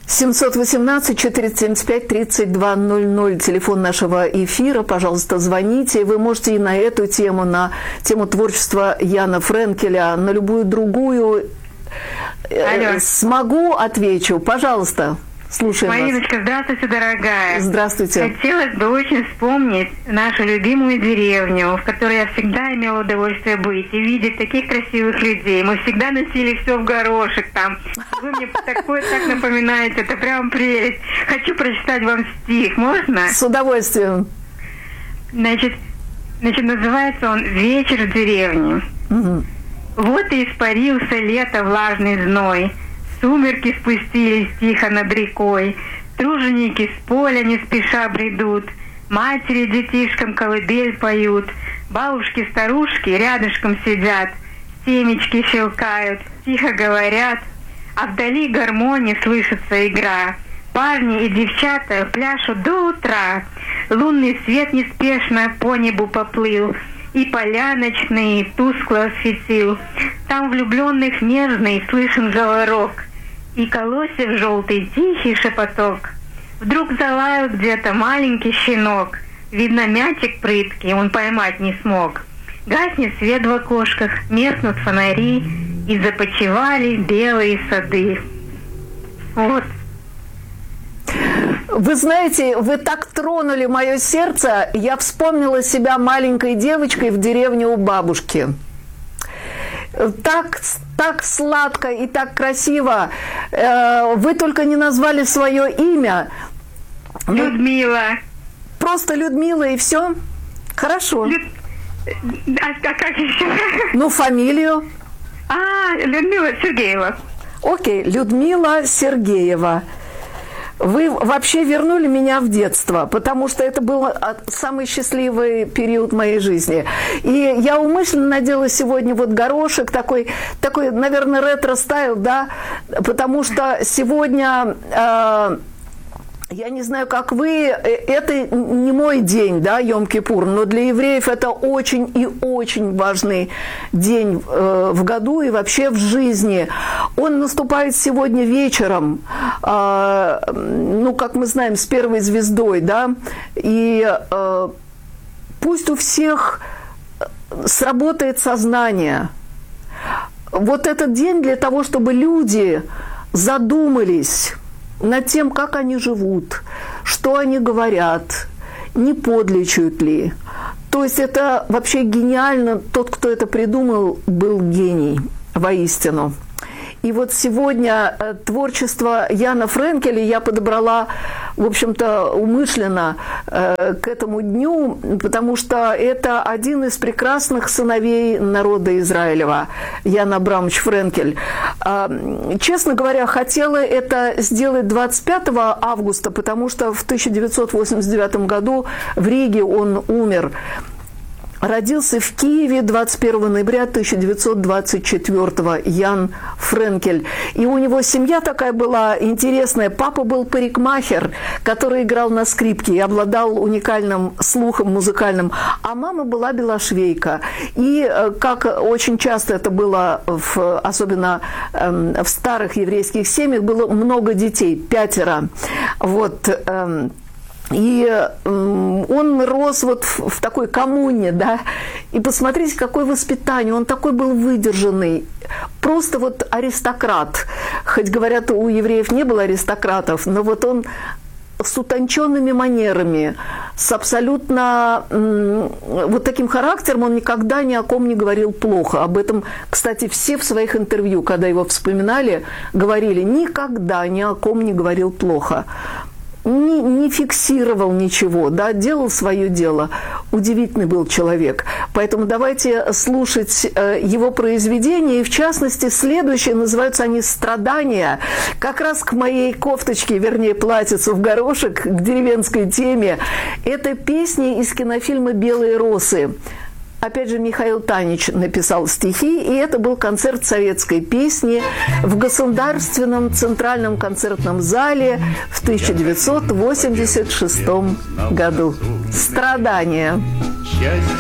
718-475-3200, телефон нашего эфира, пожалуйста, звоните. Вы можете и на эту тему, на тему творчества Яна Френкеля, на любую другую. Алло. Смогу, отвечу. Пожалуйста, слушаем вас. Мариночка, здравствуйте, дорогая. Здравствуйте. Хотелось бы очень вспомнить нашу любимую деревню, в которой я всегда имела удовольствие быть и видеть таких красивых людей. Мы всегда носили все в горошек там. Вы мне такое так напоминаете, это прям прелесть. Хочу прочитать вам стих, можно? С удовольствием. Значит, называется он «Вечер в деревне». Угу. Вот и испарился лето влажный зной, сумерки спустились тихо над рекой, труженики с поля не спеша бредут, матери детишкам колыбель поют, бабушки-старушки рядышком сидят, семечки щелкают, тихо говорят, а вдали гармонии слышится игра. Парни и девчата пляшут до утра, лунный свет неспешно по небу поплыл, и поля ночные тускло осветил. Там влюбленных нежный слышен говорок, и колосьев желтый тихий шепоток. Вдруг залаял где-то маленький щенок, видно, мячик прыткий он поймать не смог. Гаснет свет в окошках, меркнут фонари, и започивали белые сады. Вот. Вы знаете, вы так тронули мое сердце, я вспомнила себя маленькой девочкой в деревне у бабушки. Так сладко и так красиво. Вы только не назвали свое имя. Людмила. Просто Людмила и все? Хорошо. А как еще? Ну, фамилию. Людмила Сергеева. Окей, Людмила Сергеева. Вы вообще вернули меня в детство, потому что это был самый счастливый период моей жизни. И я умышленно надела сегодня вот горошек, такой, наверное, ретро-стайл, да, потому что сегодня... Я не знаю, как вы, это не мой день, да, Йом-Кипур, но для евреев это очень и очень важный день в году и вообще в жизни. Он наступает сегодня вечером, ну, как мы знаем, с первой звездой, да, и пусть у всех сработает сознание. Вот этот день для того, чтобы люди задумались над тем, как они живут, что они говорят, не подлечат ли. То есть это вообще гениально. Тот, кто это придумал, был гений, воистину. И вот сегодня творчество Яна Френкеля я подобрала, в общем-то, умышленно к этому дню, потому что это один из прекрасных сыновей народа Израилева, Ян Абрамович Френкель. Честно говоря, хотела это сделать 25 августа, потому что в 1989 году в Риге он умер. Родился в Киеве 21 ноября 1924 Ян Френкель. И у него семья такая была интересная. Папа был парикмахер, который играл на скрипке и обладал уникальным слухом музыкальным. А мама была белошвейка. И, как очень часто это было, особенно в старых еврейских семьях, было много детей, 5. Вот. И он рос вот в такой коммуне, да, и посмотрите, какое воспитание, он такой был выдержанный, просто вот аристократ, хоть говорят, у евреев не было аристократов, но вот он с утонченными манерами, с абсолютно вот таким характером, он никогда ни о ком не говорил плохо. Об этом, кстати, все в своих интервью, когда его вспоминали, говорили, никогда ни о ком не говорил плохо. Не фиксировал ничего, да, делал свое дело. Удивительный был человек. Поэтому давайте слушать его произведения. И в частности, следующие, называются они «Страдания». Как раз к моей кофточке, вернее, платьицу в горошек, к деревенской теме. Это песни из кинофильма «Белые росы». Опять же, Михаил Танич написал стихи, и это был концерт советской песни в Государственном центральном концертном зале в 1986 году. «Страдания».